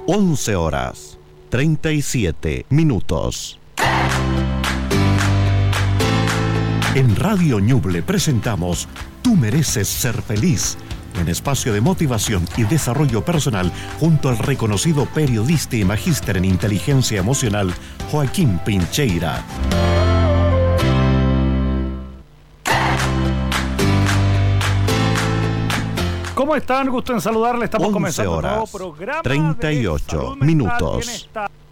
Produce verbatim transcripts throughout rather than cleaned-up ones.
once horas, treinta y siete minutos. En Radio Ñuble presentamos Tú mereces ser feliz, un espacio de motivación y desarrollo personal junto al reconocido periodista y magíster en inteligencia emocional Joaquín Pincheira. ¿Cómo están? Gusto en saludarles. Estamos comenzando un nuevo programa treinta y ocho minutos.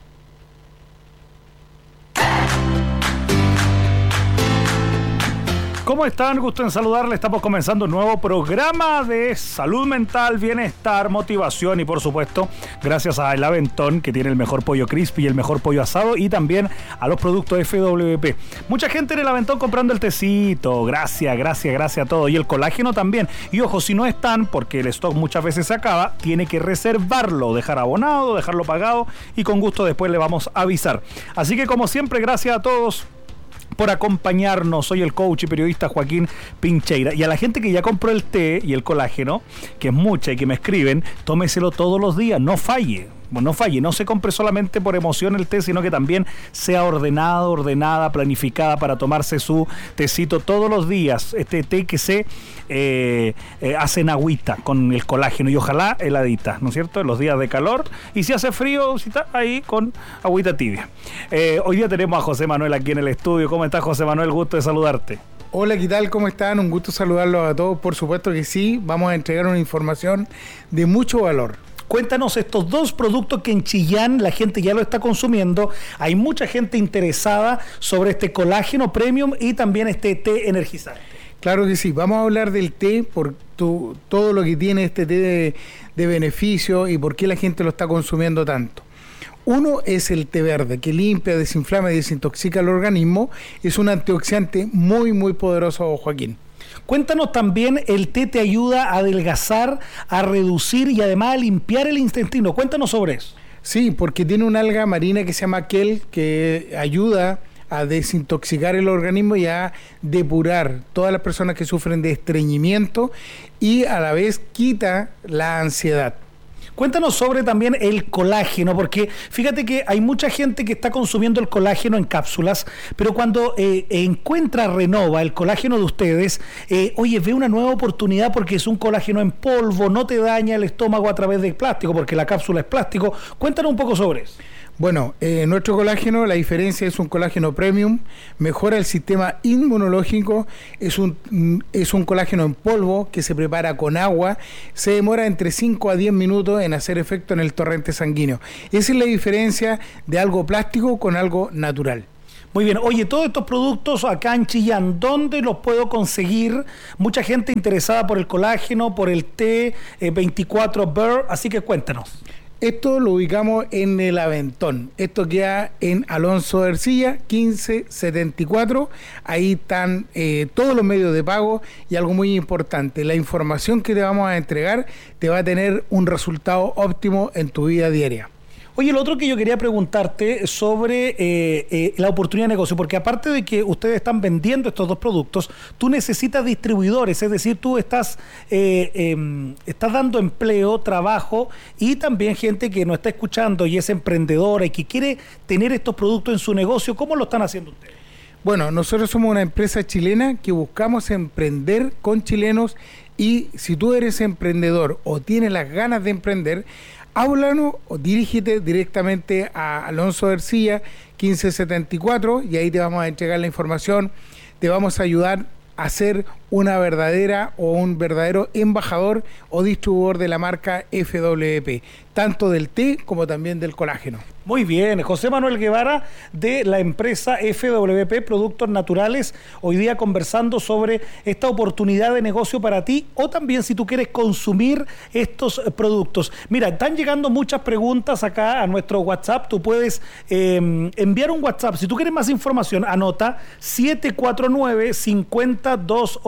¿Cómo están? Gusto en saludarles. Estamos comenzando un nuevo programa de salud mental, bienestar, motivación y por supuesto gracias a El Aventón, que tiene el mejor pollo crispy y el mejor pollo asado, y también a los productos F W P. Mucha gente en El Aventón comprando el tecito. Gracias, gracias, gracias a todos. Y el colágeno también. Y ojo, si no están, porque el stock muchas veces se acaba, tiene que reservarlo, dejar abonado, dejarlo pagado y con gusto después le vamos a avisar. Así que como siempre, gracias a todos por acompañarnos. Soy el coach y periodista Joaquín Pincheira. Y a la gente que ya compró el té y el colágeno, que es mucha y que me escriben, tómeselo todos los días, no falle. Bueno, no falle, no se compre solamente por emoción el té, sino que también sea ordenado, ordenada, planificada para tomarse su tecito todos los días. Este té que se eh, eh, hace en agüita con el colágeno y ojalá heladita, ¿no es cierto? En los días de calor. Y si hace frío, si está ahí con agüita tibia. Eh, hoy día tenemos a José Manuel aquí en el estudio. ¿Cómo estás, José Manuel? Gusto de saludarte. Hola, ¿qué tal? ¿Cómo están? Un gusto saludarlos a todos. Por supuesto que sí, vamos a entregar una información de mucho valor. Cuéntanos estos dos productos que en Chillán la gente ya lo está consumiendo. Hay mucha gente interesada sobre este colágeno premium y también este té energizante. Claro que sí. Vamos a hablar del té, por tu, todo lo que tiene este té de, de beneficio y por qué la gente lo está consumiendo tanto. Uno es el té verde, que limpia, desinflama y desintoxica el organismo. Es un antioxidante muy, muy poderoso, Joaquín. Cuéntanos también, el té te ayuda a adelgazar, a reducir y además a limpiar el intestino. Cuéntanos sobre eso. Sí, porque tiene una alga marina que se llama kel, que ayuda a desintoxicar el organismo y a depurar todas las personas que sufren de estreñimiento y a la vez quita la ansiedad. Cuéntanos sobre también el colágeno, porque fíjate que hay mucha gente que está consumiendo el colágeno en cápsulas, pero cuando eh, encuentra Renova, el colágeno de ustedes, eh, oye, ve una nueva oportunidad porque es un colágeno en polvo, no te daña el estómago a través del plástico, porque la cápsula es plástico. Cuéntanos un poco sobre eso. Bueno, eh, nuestro colágeno, la diferencia es un colágeno premium, mejora el sistema inmunológico, es un, es un colágeno en polvo que se prepara con agua, se demora entre cinco a diez minutos en hacer efecto en el torrente sanguíneo. Esa es la diferencia de algo plástico con algo natural. Muy bien. Oye, todos estos productos acá en Chillán, ¿dónde los puedo conseguir? Mucha gente interesada por el colágeno, por el té eh, veinticuatro Bear, así que cuéntanos. Esto lo ubicamos en El Aventón. Esto queda en Alonso de Ercilla, quince setenta y cuatro. Ahí están eh, todos los medios de pago y algo muy importante, la información que te vamos a entregar te va a tener un resultado óptimo en tu vida diaria. Oye, lo otro que yo quería preguntarte sobre eh, eh, la oportunidad de negocio, porque aparte de que ustedes están vendiendo estos dos productos, tú necesitas distribuidores, es decir, tú estás, eh, eh, estás dando empleo, trabajo y también gente que nos está escuchando y es emprendedora y que quiere tener estos productos en su negocio. ¿Cómo lo están haciendo ustedes? Bueno, nosotros somos una empresa chilena que buscamos emprender con chilenos y si tú eres emprendedor o tienes las ganas de emprender, háblanos o dirígete directamente a Alonso de Ercilla, quince setenta y cuatro, y ahí te vamos a entregar la información, te vamos a ayudar a ser una verdadera o un verdadero embajador o distribuidor de la marca F W P, tanto del té como también del colágeno. Muy bien, José Manuel Guevara de la empresa F W P Productos Naturales, hoy día conversando sobre esta oportunidad de negocio para ti o también si tú quieres consumir estos productos. Mira, están llegando muchas preguntas acá a nuestro WhatsApp, tú puedes eh, enviar un WhatsApp, si tú quieres más información, anota siete cuatro nueve, cinco cero dos ocho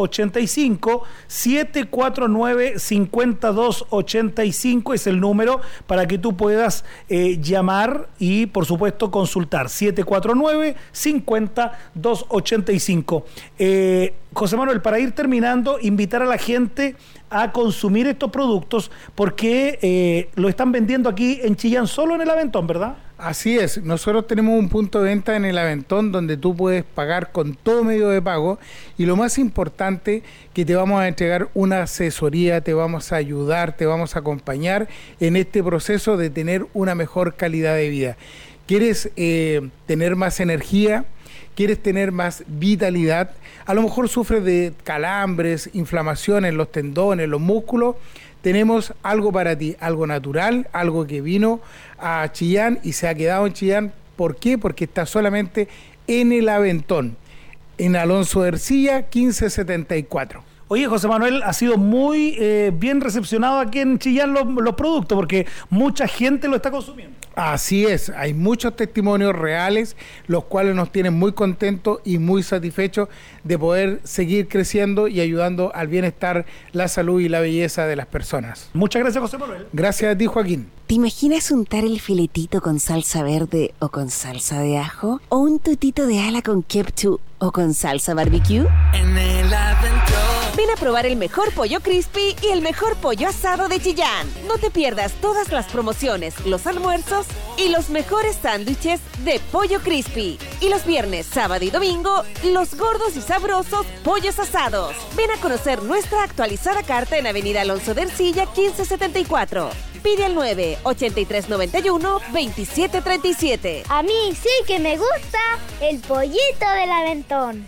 ochenta y cinco, siete cuatro nueve, cinco dos ocho cinco es el número para que tú puedas eh, llamar y por supuesto consultar. siete cuatro nueve, cinco dos ocho cinco. Eh, José Manuel, para ir terminando, invitar a la gente a consumir estos productos porque eh, lo están vendiendo aquí en Chillán solo en el Aventón, ¿verdad? Así es, nosotros tenemos un punto de venta en el Aventón donde tú puedes pagar con todo medio de pago y lo más importante que te vamos a entregar una asesoría, te vamos a ayudar, te vamos a acompañar en este proceso de tener una mejor calidad de vida. ¿Quieres eh, tener más energía? ¿Quieres tener más vitalidad? A lo mejor sufres de calambres, inflamaciones en los tendones, los músculos. Tenemos algo para ti, algo natural, algo que vino a Chillán y se ha quedado en Chillán. ¿Por qué? Porque está solamente en el Aventón, en Alonso de Ercilla, quince setenta y cuatro. Oye, José Manuel, ha sido muy eh, bien recepcionado aquí en Chillán los, los productos porque mucha gente lo está consumiendo. Así es, hay muchos testimonios reales, los cuales nos tienen muy contentos y muy satisfechos de poder seguir creciendo y ayudando al bienestar, la salud y la belleza de las personas. Muchas gracias, José Manuel. Gracias a ti, Joaquín. ¿Te imaginas untar el filetito con salsa verde o con salsa de ajo? ¿O un tutito de ala con ketchup o con salsa barbecue? En el Aventón. Ven a probar el mejor pollo crispy y el mejor pollo asado de Chillán. No te pierdas todas las promociones, los almuerzos y los mejores sándwiches de pollo crispy. Y los viernes, sábado y domingo, los gordos y sabrosos pollos asados. Ven a conocer nuestra actualizada carta en Avenida Alonso de Ercilla, quince setenta y cuatro. Pide al nueve ochenta y tres noventa y uno veintisiete treinta y siete. A mí sí que me gusta el pollito del Aventón.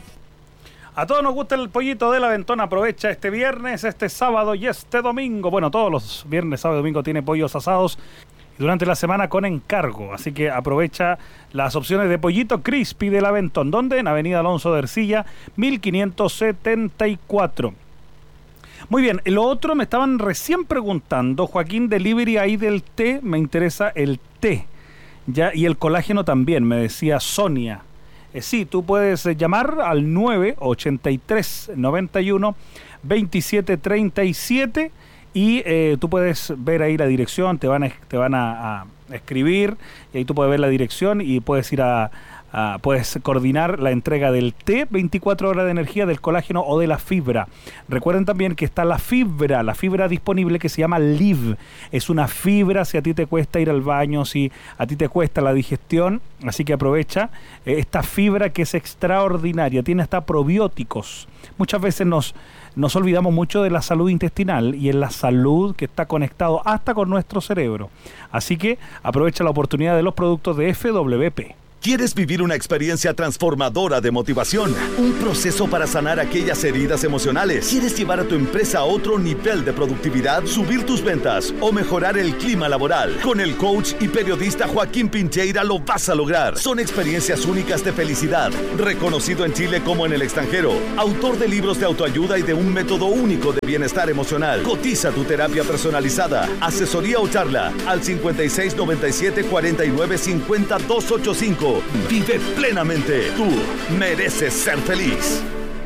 A todos nos gusta el pollito del Aventón. Aprovecha este viernes, este sábado y este domingo. Bueno, todos los viernes, sábado y domingo tiene pollos asados durante la semana con encargo. Así que aprovecha las opciones de pollito crispy del Aventón. ¿Dónde? En Avenida Alonso de Ercilla, mil quinientos setenta y cuatro. Muy bien, lo otro me estaban recién preguntando, Joaquín, delivery ahí del té, me interesa el té, ya, y el colágeno también, me decía Sonia. Eh, sí, tú puedes eh, llamar al nueve ochenta y tres noventa y uno veintisiete treinta y siete y eh, tú puedes ver ahí la dirección, te van a, te van a, a escribir y ahí tú puedes ver la dirección y puedes ir a... Uh, puedes coordinar la entrega del té, veinticuatro horas de energía, del colágeno o de la fibra. Recuerden también que está la fibra, la fibra disponible que se llama Live. Es una fibra si a ti te cuesta ir al baño, si a ti te cuesta la digestión, así que aprovecha eh, esta fibra que es extraordinaria, tiene hasta probióticos. Muchas veces nos, nos olvidamos mucho de la salud intestinal y en la salud que está conectado hasta con nuestro cerebro. Así que aprovecha la oportunidad de los productos de F W P. ¿Quieres vivir una experiencia transformadora de motivación? ¿Un proceso para sanar aquellas heridas emocionales? ¿Quieres llevar a tu empresa a otro nivel de productividad, subir tus ventas o mejorar el clima laboral? Con el coach y periodista Joaquín Pincheira lo vas a lograr. Son experiencias únicas de felicidad, reconocido en Chile como en el extranjero. Autor de libros de autoayuda y de un método único de bienestar emocional. Cotiza tu terapia personalizada, asesoría o charla al cincuenta y seis noventa y siete cuarenta y nueve cincuenta doscientos ochenta y cinco. Vive plenamente. Tú mereces ser feliz.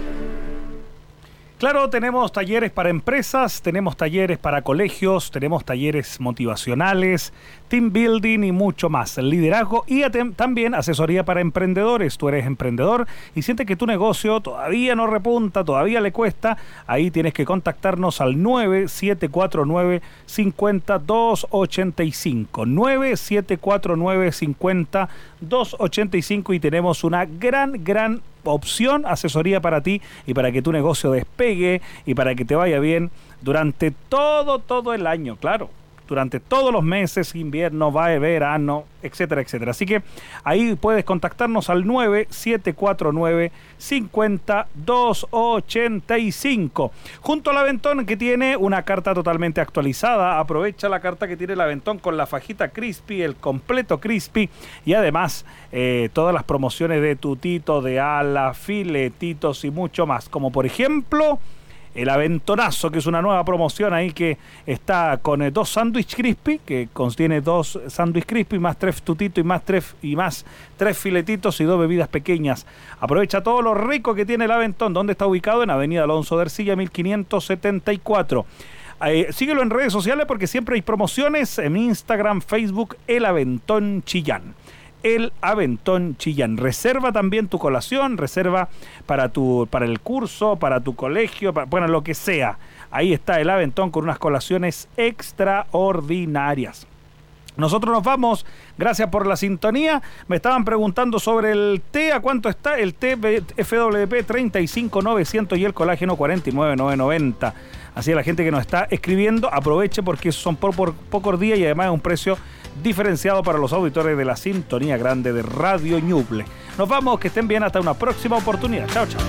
Claro, tenemos talleres para empresas, tenemos talleres para colegios, tenemos talleres motivacionales, team building y mucho más. Liderazgo y también asesoría para emprendedores. Tú eres emprendedor y sientes que tu negocio todavía no repunta, todavía le cuesta. Ahí tienes que contactarnos al nueve siete cuatro nueve, cinco dos ocho cinco. nueve siete cuatro nueve, cinco dos ocho cinco y tenemos una gran, gran opción, asesoría para ti y para que tu negocio despegue y para que te vaya bien durante todo, todo el año, claro, durante todos los meses, invierno, verano, etcétera, etcétera. Así que ahí puedes contactarnos al nueve siete cuatro nueve, cinco dos ocho cinco. Junto al Aventón, que tiene una carta totalmente actualizada. Aprovecha la carta que tiene el Aventón con la fajita crispy, el completo crispy y además eh, todas las promociones de tutito, de ala, filetitos y mucho más. Como por ejemplo el Aventonazo, que es una nueva promoción ahí que está con eh, dos sándwich crispy, que contiene dos sándwich crispy, más tres tutitos y más tres y más tres filetitos y dos bebidas pequeñas. Aprovecha todo lo rico que tiene el Aventón. ¿Dónde está ubicado? En Avenida Alonso de Ercilla, mil quinientos setenta y cuatro. Eh, síguelo en redes sociales porque siempre hay promociones en Instagram, Facebook, El Aventón Chillán. El Aventón Chillán. Reserva también tu colación, reserva para tu para el curso, para tu colegio, para, bueno, lo que sea. Ahí está el Aventón con unas colaciones extraordinarias. Nosotros nos vamos, gracias por la sintonía. Me estaban preguntando sobre el té, ¿a cuánto está? El té F W P treinta y cinco mil novecientos y el colágeno cuarenta y nueve mil novecientos noventa. Así que la gente que nos está escribiendo, aproveche porque son por, por pocos días y además es un precio diferenciado para los auditores de la sintonía grande de Radio Ñuble. Nos vamos, que estén bien, hasta una próxima oportunidad. Chao, chao.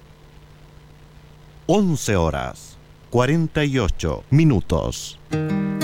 once horas, cuarenta y ocho minutos.